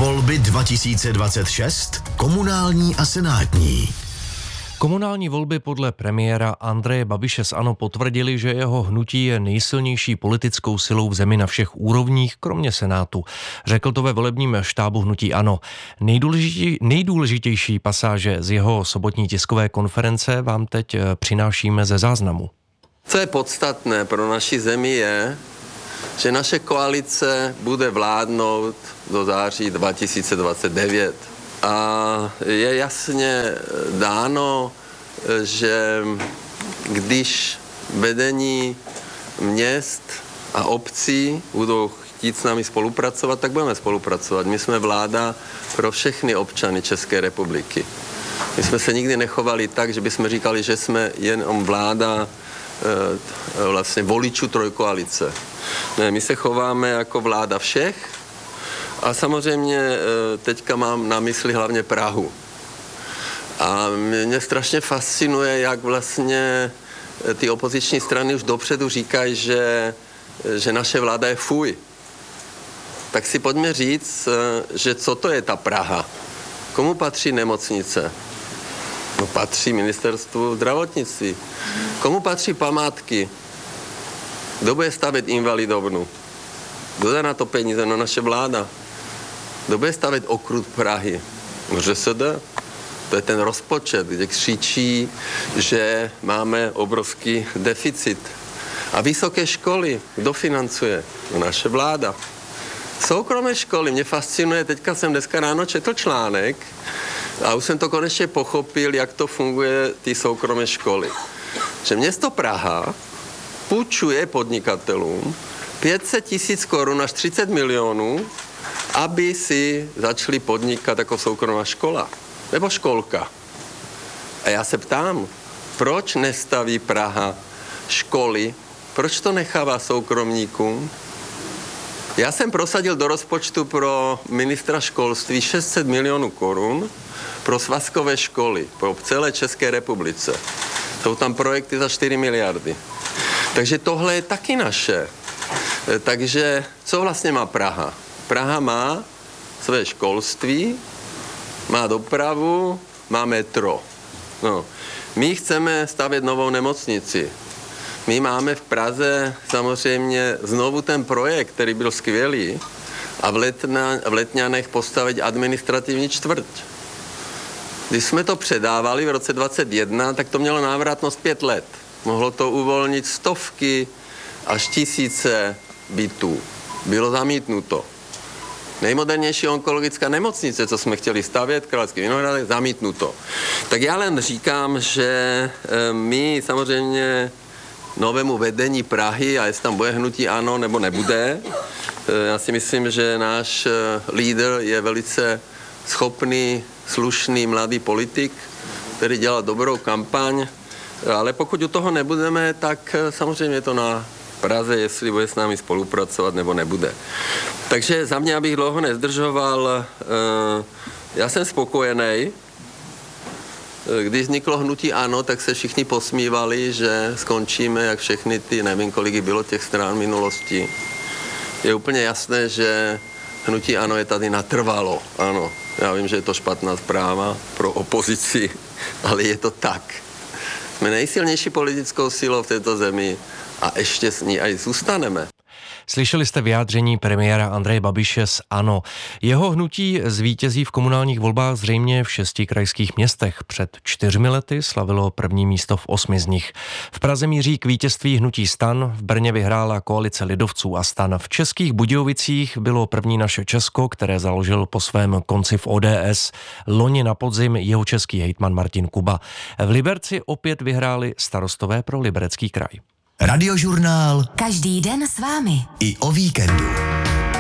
Volby 2026, komunální a senátní. Komunální volby podle premiéra Andreje Babiše z ANO potvrdili, že jeho hnutí je nejsilnější politickou silou v zemi na všech úrovních, kromě Senátu. Řekl to ve volebním štábu hnutí ANO. Nejdůležitější pasáže z jeho sobotní tiskové konference vám teď přinášíme ze záznamu. Co je podstatné pro naši zemi je, že naše koalice bude vládnout do září 2029. A je jasně dáno, že když vedení měst a obcí budou chtít s námi spolupracovat, tak budeme spolupracovat. My jsme vláda pro všechny občany České republiky. My jsme se nikdy nechovali tak, že bychom říkali, že jsme jenom vláda vlastně voličů trojkoalice. Ne, my se chováme jako vláda všech a samozřejmě teďka mám na mysli hlavně Prahu. A mě strašně fascinuje, jak vlastně ty opoziční strany už dopředu říkají, že naše vláda je fuj. Tak si pojďme říct, že co to je ta Praha? Komu patří nemocnice? No, patří ministerstvu zdravotnictví. Komu patří památky? Kdo bude stavět invalidovnu? Kdo dá na to peníze? No, naše vláda. Kdo bude stavět okruh Prahy? No, ŘSD. To je ten rozpočet, kde křičí, že máme obrovský deficit. A vysoké školy, kdo financuje? No, naše vláda. Soukromé školy, mě fascinuje, teďka jsem dneska ráno četl článek a už jsem to konečně pochopil, jak to funguje, ty soukromé školy. Že město Praha půjčuje podnikatelům 500 000 korun až 30 milionů, aby si začali podnikat jako soukromá škola nebo školka. A já se ptám, proč nestaví Praha školy, proč to nechává soukromníkům? Já jsem prosadil do rozpočtu pro ministra školství 600 milionů korun pro svazkové školy po celé České republice. Jsou tam projekty za 4 miliardy. Takže tohle je taky naše. Takže co vlastně má Praha? Praha má své školství, má dopravu, má metro. No. My chceme stavět novou nemocnici. My máme v Praze samozřejmě znovu ten projekt, který byl skvělý, a v Letňanech postavit administrativní čtvrť. Když jsme to předávali v roce 2021, tak to mělo návratnost 5 let. Mohlo to uvolnit stovky až tisíce bytů. Bylo zamítnuto. Nejmodernější onkologická nemocnice, co jsme chtěli stavět, Královský Vinohrad, zamítnuto. Tak já len říkám, že my samozřejmě novému vedení Prahy, a jestli tam bude hnutí ANO nebo nebude, já si myslím, že náš lídr je velice schopný, slušný, mladý politik, který dělá dobrou kampaň, ale pokud u toho nebudeme, tak samozřejmě je to na Praze, jestli bude s námi spolupracovat nebo nebude. Takže za mě, abych dlouho nezdržoval, já jsem spokojený. Když vzniklo hnutí ANO, tak se všichni posmívali, že skončíme, jak všechny ty, nevím, kolik bylo těch stran minulosti. Je úplně jasné, že hnutí ANO je tady natrvalo. Ano, já vím, že je to špatná zpráva pro opozici, ale je to tak. Jsme nejsilnější politickou silou v této zemi a ještě s ní aj zůstaneme. Slyšeli jste vyjádření premiéra Andreje Babiše z ANO. Jeho hnutí zvítězí v komunálních volbách zřejmě v 6 krajských městech. Před 4 lety slavilo první místo v 8 z nich. V Praze míří k vítězství hnutí STAN, v Brně vyhrála koalice lidovců a STAN. V Českých Budějovicích bylo první Naše Česko, které založil po svém konci v ODS loni na podzim jihočeský hejtman Martin Kuba. V Liberci opět vyhráli Starostové pro Liberecký kraj. Radiožurnál. Každý den s vámi. I o víkendu.